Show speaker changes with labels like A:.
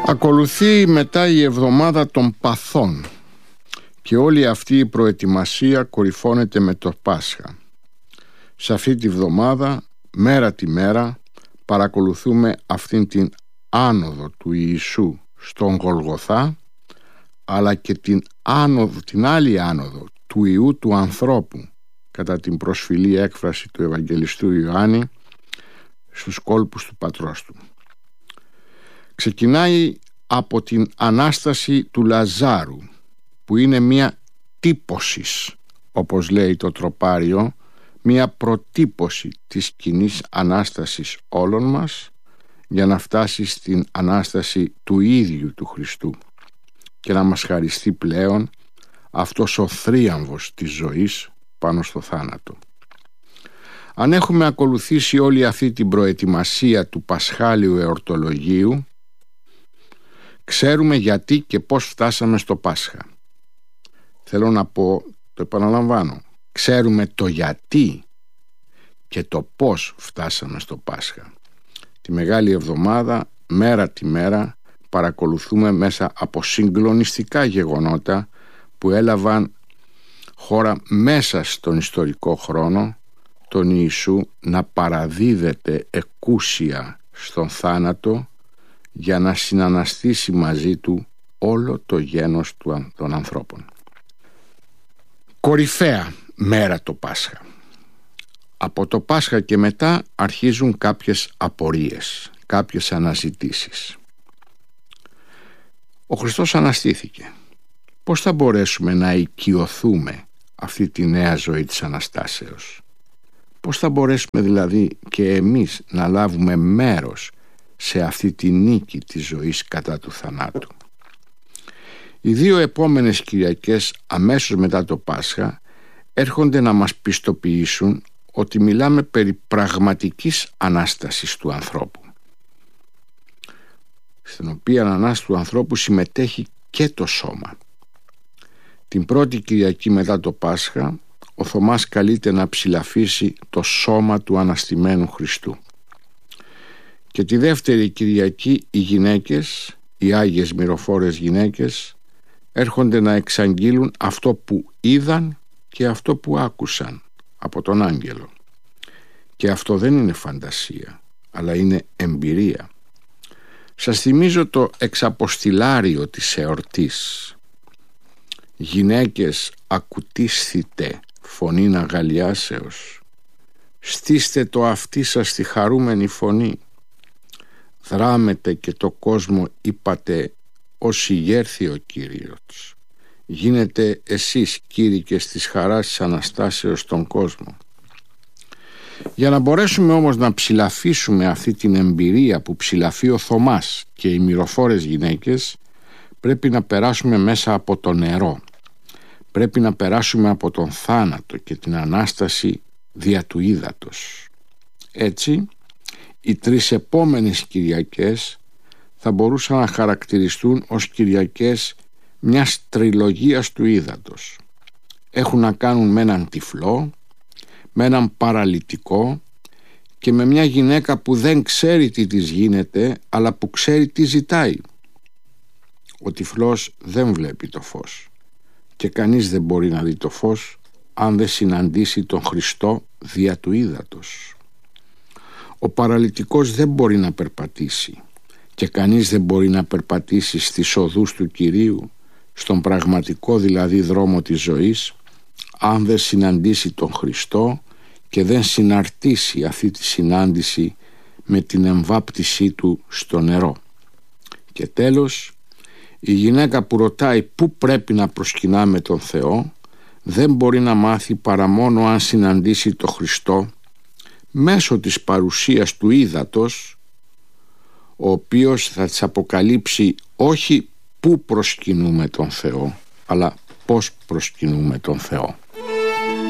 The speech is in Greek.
A: Ακολουθεί μετά η εβδομάδα των παθών και όλη αυτή η προετοιμασία κορυφώνεται με το Πάσχα. Σε αυτή τη βδομάδα, μέρα τη μέρα, παρακολουθούμε αυτήν την άνοδο του Ιησού στον Γολγοθά, αλλά και την άλλη άνοδο του Υιού του ανθρώπου, κατά την προσφυλή έκφραση του Ευαγγελιστού Ιωάννη, στους κόλπους του πατρός του. Ξεκινάει από την Ανάσταση του Λαζάρου, που είναι μια τύπωσης, όπως λέει το τροπάριο, μια προτύπωση της κοινής Ανάστασης όλων μας, για να φτάσει στην Ανάσταση του ίδιου του Χριστού και να μας χαριστεί πλέον αυτός ο θρίαμβος της ζωής πάνω στο θάνατο. Αν έχουμε ακολουθήσει όλη αυτή την προετοιμασία του Πασχάλιου εορτολογίου, ξέρουμε γιατί και πώς φτάσαμε στο Πάσχα. Θέλω να πω, το επαναλαμβάνω, ξέρουμε το γιατί και το πώς φτάσαμε στο Πάσχα. Τη Μεγάλη Εβδομάδα, μέρα τη μέρα, παρακολουθούμε μέσα από συγκλονιστικά γεγονότα που έλαβαν χώρα μέσα στον ιστορικό χρόνο, τον Ιησού να παραδίδεται εκούσια στον θάνατο για να συναναστήσει μαζί του όλο το γένος των ανθρώπων. Κορυφαία μέρα το Πάσχα. Από το Πάσχα και μετά αρχίζουν κάποιες απορίες, κάποιες αναζητήσεις. Ο Χριστός αναστήθηκε. Πώς θα μπορέσουμε να οικειωθούμε αυτή τη νέα ζωή της Αναστάσεως? Πώς θα μπορέσουμε δηλαδή και εμείς να λάβουμε μέρος σε αυτή τη νίκη της ζωής κατά του θανάτου? Οι δύο επόμενες Κυριακές αμέσως μετά το Πάσχα έρχονται να μας πιστοποιήσουν ότι μιλάμε περί πραγματικής Ανάστασης του ανθρώπου, στην οποία Ανάσταση του ανθρώπου συμμετέχει και το σώμα. Την πρώτη Κυριακή μετά το Πάσχα, ο Θωμάς καλείται να ψηλαφίσει το σώμα του αναστημένου Χριστού. Και τη δεύτερη Κυριακή οι γυναίκες, οι Άγιες Μυροφόρες γυναίκες, έρχονται να εξαγγείλουν αυτό που είδαν και αυτό που άκουσαν από τον άγγελο. Και αυτό δεν είναι φαντασία, αλλά είναι εμπειρία. Σας θυμίζω το εξαποστηλάριο της εορτής. «Γυναίκες, ακουτίσθητε φωνήν αγαλιάσεως, στήστε το αυτί σας στη χαρούμενη φωνή. Δράμετε και το κόσμο είπατε, ως ηγέρθη ο Κύριος. Γίνετε εσείς κήρυκες της χαράς της Αναστάσεως στον κόσμο». Για να μπορέσουμε όμως να ψηλαφίσουμε αυτή την εμπειρία που ψηλαφεί ο Θωμάς και οι μυροφόρες γυναίκες, πρέπει να περάσουμε μέσα από το νερό. Πρέπει να περάσουμε από τον θάνατο και την Ανάσταση δια του ύδατος. Έτσι, οι τρεις επόμενες Κυριακές θα μπορούσαν να χαρακτηριστούν ως Κυριακές μιας τριλογίας του ύδατος. Έχουν να κάνουν με έναν τυφλό, με έναν παραλυτικό και με μια γυναίκα που δεν ξέρει τι της γίνεται, αλλά που ξέρει τι ζητάει. Ο τυφλός δεν βλέπει το φως και κανείς δεν μπορεί να δει το φως αν δεν συναντήσει τον Χριστό δια του ύδατος. Ο παραλυτικός δεν μπορεί να περπατήσει και κανείς δεν μπορεί να περπατήσει στις οδούς του Κυρίου, στον πραγματικό δηλαδή δρόμο της ζωής, αν δεν συναντήσει τον Χριστό και δεν συναρτήσει αυτή τη συνάντηση με την εμβάπτισή του στο νερό. Και τέλος, η γυναίκα που ρωτάει πού πρέπει να προσκυνάμε τον Θεό δεν μπορεί να μάθει παρά μόνο αν συναντήσει τον Χριστό μέσω της παρουσίας του ύδατος, ο οποίος θα της αποκαλύψει όχι πού προσκυνούμε τον Θεό, αλλά πώς προσκυνούμε τον Θεό.